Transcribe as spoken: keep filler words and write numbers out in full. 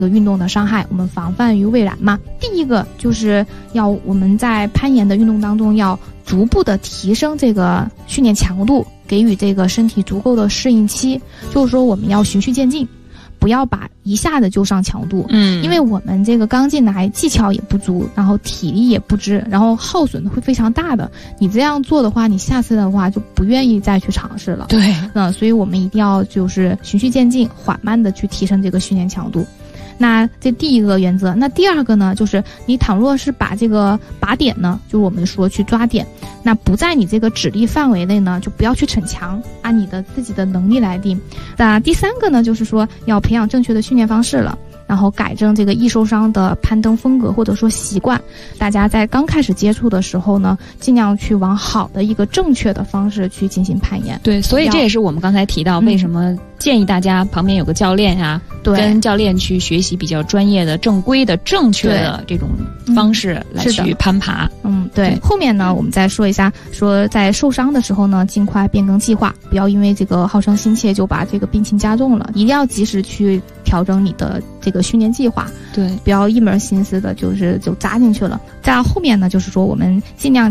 个运动的伤害，我们防范于未然嘛。第一个就是要我们在攀岩的运动当中要逐步的提升这个训练强度，给予这个身体足够的适应期，就是说我们要循序渐进，不要把一下子就上强度， 嗯， 因为我们这个刚进来技巧也不足，然后体力也不支，然后耗损会非常大的。你这样做的话，你下次的话就不愿意再去尝试了。 对， 嗯，所以我们一定要就是循序渐进，缓慢的去提升这个训练强度。那这第一个原则，那第二个呢，就是你倘若是把这个靶点呢，就是我们说去抓点，那不在你这个指力范围内呢，就不要去逞强，按你的自己的能力来定。那第三个呢，就是说要培养正确的训练方式了，然后改正这个易受伤的攀登风格或者说习惯。大家在刚开始接触的时候呢，尽量去往好的一个正确的方式去进行攀岩。 对，所以这也是我们刚才提到为什么建议大家旁边有个教练啊， 对， 跟教练去学习比较专业的、正规的、正确的这种方式来去攀爬。 嗯，对。后面呢，我们再说一下，说在受伤的时候呢，尽快变更计划，不要因为这个好胜心切就把这个病情加重了，一定要及时去调整你的这个训练计划。 对， 不要一门心思的就是就扎进去了。在后面呢，就是说我们尽量